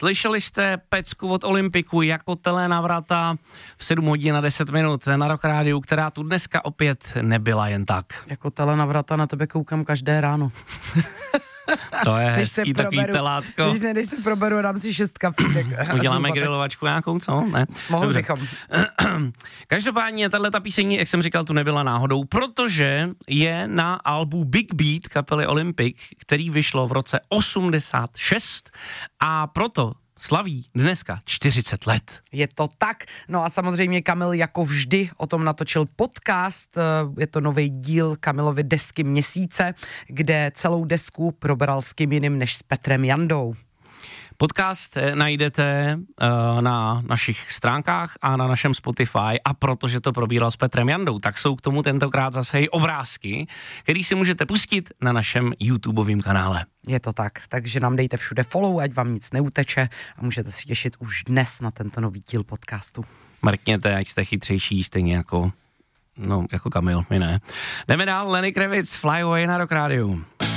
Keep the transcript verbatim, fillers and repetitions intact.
Slyšeli jste pecku od Olympiku jako telenavrata v sedm hodin a deset minut na Rock Rádiu, která tu dneska opět nebyla jen tak. Jako telenavrata na tebe koukám každé ráno. To je hezký takový proberu, telátko. Když se, když se proberu, dám si šest kafítek. Uděláme grilovačku nějakou, co? Ne? Mohl bychom. Každopádně tato píseň, jak jsem říkal, tu nebyla náhodou, protože je na albu Big Beat kapely Olympic, který vyšlo v roce osmdesát šest a proto slaví dneska čtyřicet let. Je to tak. No a samozřejmě Kamil jako vždy o tom natočil podcast. Je to nový díl Kamilovy desky měsíce, kde celou desku probral s kým jiným než s Petrem Jandou. Podcast najdete uh, na našich stránkách a na našem Spotify a protože to probíral s Petrem Jandou, tak jsou k tomu tentokrát zase i obrázky, který si můžete pustit na našem YouTubeovém kanále. Je to tak, takže nám dejte všude follow, ať vám nic neuteče a můžete si těšit už dnes na tento nový díl podcastu. Mrkněte, ať jste chytřejší, stejně jako, no, jako Kamil, my ne. Jdeme dál, Lenny Kravitz, Fly Away na Rock Rádiu.